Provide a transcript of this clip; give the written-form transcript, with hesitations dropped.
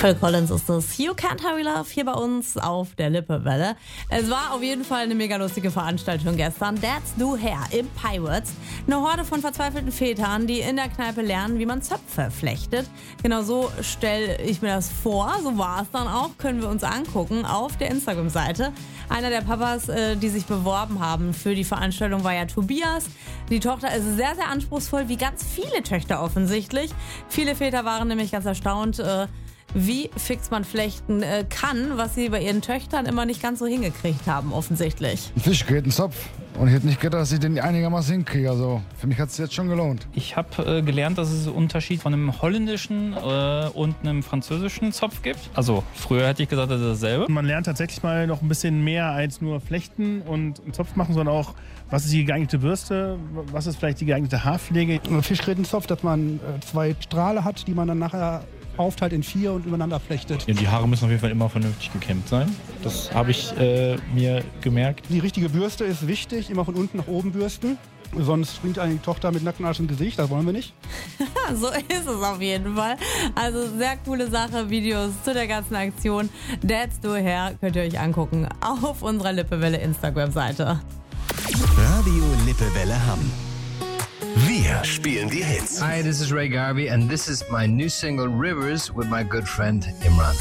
Phil Collins ist das. You Can't Hurry Love hier bei uns auf der Lippewelle. Es war auf jeden Fall eine mega lustige Veranstaltung gestern. Dads Do Hair im Pirates. Eine Horde von verzweifelten Vätern, die in der Kneipe lernen, wie man Zöpfe flechtet. Genau so stelle ich mir das vor. So war es dann auch. Können wir uns angucken auf der Instagram-Seite. Einer der Papas, die sich beworben haben für die Veranstaltung, war ja Tobias. Die Tochter ist sehr, sehr anspruchsvoll, wie ganz viele Töchter offensichtlich. Viele Väter waren nämlich ganz erstaunt, wie fix man flechten kann, was sie bei ihren Töchtern immer nicht ganz so hingekriegt haben, offensichtlich. Ein Fischgrätenzopf. Und ich hätte nicht gedacht, dass ich den einigermaßen hinkriege. Also für mich hat es jetzt schon gelohnt. Ich habe gelernt, dass es einen Unterschied von einem holländischen und einem französischen Zopf gibt. Also früher hätte ich gesagt, das ist dasselbe. Man lernt tatsächlich mal noch ein bisschen mehr als nur flechten und einen Zopf machen, sondern auch, was ist die geeignete Bürste, was ist vielleicht die geeignete Haarpflege. Ein Fischgrätenzopf, dass man 2 Strahle hat, die man dann nachher aufteilt in 4 und übereinander flechtet. Ja, die Haare müssen auf jeden Fall immer vernünftig gekämmt sein. Das habe ich mir gemerkt. Die richtige Bürste ist wichtig, immer von unten nach oben bürsten. Sonst springt eine Tochter mit nacktem Arsch ins Gesicht, das wollen wir nicht. So ist es auf jeden Fall. Also sehr coole Sache, Videos zu der ganzen Aktion. Dads Do Hair könnt ihr euch angucken auf unserer Lippewelle Instagram-Seite. Radio Lippewelle Hamm. Wir spielen die Hits. Hi, this is Ray Garvey and this is my new single Rivers with my good friend Imran.